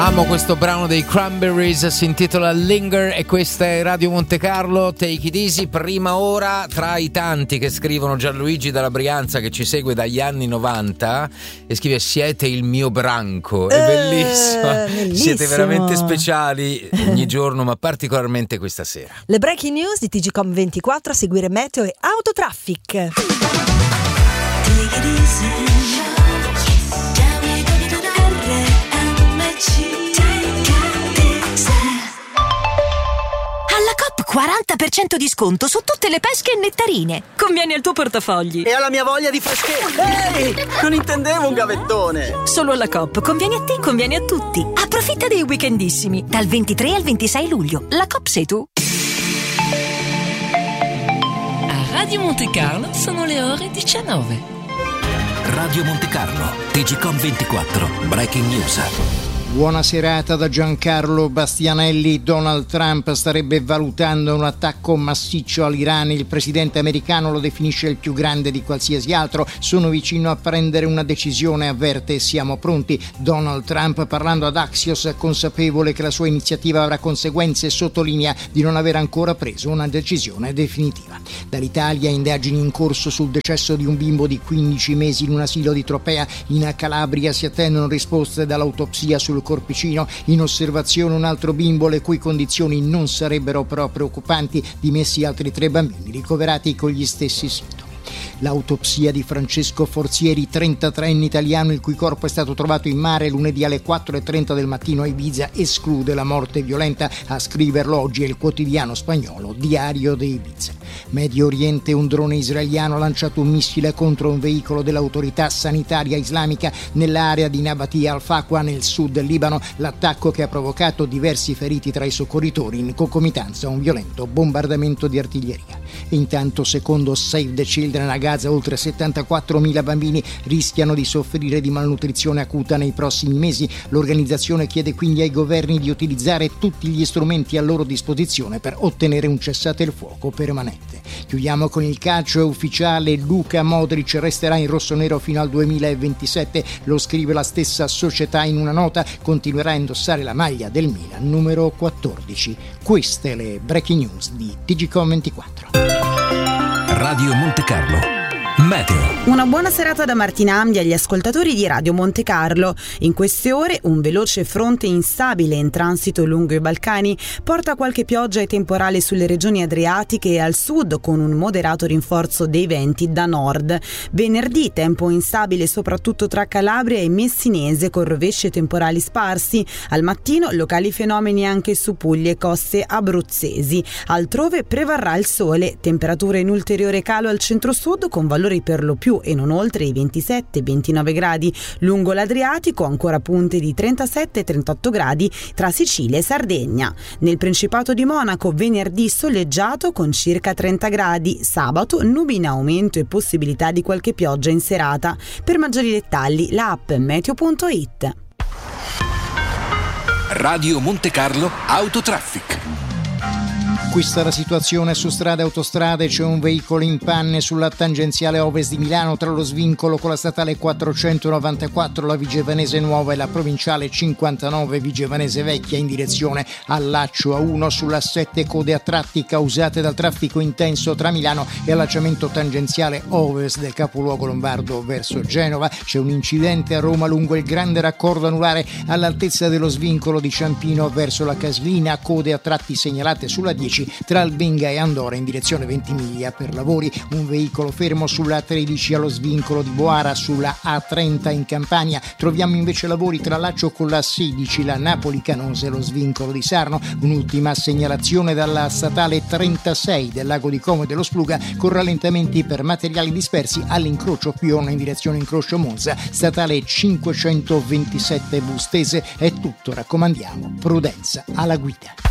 Amo questo brano dei Cranberries, si intitola Linger e questa è Radio Monte Carlo, Take It Easy, prima ora tra i tanti che scrivono. Gianluigi dalla Brianza che ci segue dagli anni 90 e scrive: siete il mio branco, è bellissimo, siete veramente speciali ogni giorno ma particolarmente questa sera. Le breaking news di TGcom24, a seguire meteo e autotraffic. Take it easy. Alla Coop 40% di sconto su tutte le pesche e nettarine. Conviene al tuo portafogli. E alla mia voglia di freschezza. Ehi, non intendevo un gavettone. Solo alla Coop. Conviene a te, conviene a tutti. Approfitta dei weekendissimi. Dal 23 al 26 luglio. La Coop sei tu. A Radio Monte Carlo sono le ore 19. Radio Monte Carlo, TGcom24, Breaking News. Buona serata da Giancarlo Bastianelli. Donald Trump starebbe valutando un attacco massiccio all'Iran. Il presidente americano lo definisce il più grande di qualsiasi altro. Sono vicino a prendere una decisione, avverte, siamo pronti. Donald Trump, parlando ad Axios, consapevole che la sua iniziativa avrà conseguenze, sottolinea di non aver ancora preso una decisione definitiva. Dall'Italia, indagini in corso sul decesso di un bimbo di 15 mesi in un asilo di Tropea. In Calabria si attendono risposte dall'autopsia sul corpicino. In osservazione un altro bimbo le cui condizioni non sarebbero però preoccupanti, dimessi altri 3 bambini ricoverati con gli stessi sintomi. L'autopsia di Francesco Forzieri, 33enne italiano il cui corpo è stato trovato in mare lunedì alle 4:30 del mattino a Ibiza, esclude la morte violenta. A scriverlo oggi è il quotidiano spagnolo Diario de Ibiza. Medio Oriente, un drone israeliano ha lanciato un missile contro un veicolo dell'autorità sanitaria islamica nell'area di Nabati al-Faqwa nel sud del Libano, l'attacco che ha provocato diversi feriti tra i soccorritori in concomitanza a un violento bombardamento di artiglieria. Intanto, secondo Save the Children, a Gaza oltre 74.000 bambini rischiano di soffrire di malnutrizione acuta nei prossimi mesi. L'organizzazione chiede quindi ai governi di utilizzare tutti gli strumenti a loro disposizione per ottenere un cessate il fuoco permanente. Chiudiamo con il calcio. È ufficiale: Luka Modric resterà in rossonero fino al 2027, lo scrive la stessa società in una nota. Continuerà a indossare la maglia del Milan numero 14. Queste le breaking news di TGcom24. Radio Monte Carlo, meteo. Una buona serata da Martina Amdi agli ascoltatori di Radio Monte Carlo. In queste ore un veloce fronte instabile in transito lungo i Balcani porta qualche pioggia e temporale sulle regioni adriatiche e al sud, con un moderato rinforzo dei venti da nord. Venerdì tempo instabile soprattutto tra Calabria e Messinese, con rovesci e temporali sparsi. Al mattino locali fenomeni anche su Puglie e coste abruzzesi. Altrove prevarrà il sole, temperature in ulteriore calo al centro-sud con valori per lo più e non oltre i 27-29 gradi. Lungo l'Adriatico ancora punte di 37-38 gradi tra Sicilia e Sardegna. Nel Principato di Monaco venerdì soleggiato con circa 30 gradi. Sabato nubi in aumento e possibilità di qualche pioggia in serata. Per maggiori dettagli l'app meteo.it. Radio Monte Carlo Autotraffic. Questa è la situazione su strade e autostrade. C'è un veicolo in panne sulla tangenziale ovest di Milano tra lo svincolo con la statale 494, la Vigevanese Nuova, e la provinciale 59 Vigevanese Vecchia in direzione al Laccio A1. Sulla 7 code a tratti causate dal traffico intenso tra Milano e allacciamento tangenziale ovest del capoluogo lombardo verso Genova. C'è un incidente a Roma lungo il grande raccordo anulare all'altezza dello svincolo di Ciampino verso la Caslina. Code a tratti segnalate sulla 10 tra Albenga e Andora in direzione Ventimiglia per lavori. Un veicolo fermo sulla A13 allo svincolo di Boara. Sulla A30 in Campania troviamo invece lavori tra Laccio con la 16, la Napoli-Canosa e lo svincolo di Sarno. Un'ultima segnalazione dalla statale 36 del Lago di Como e dello Spluga, con rallentamenti per materiali dispersi all'incrocio Piona in direzione incrocio Monza. Statale 527 Bustese. È tutto, raccomandiamo prudenza alla guida.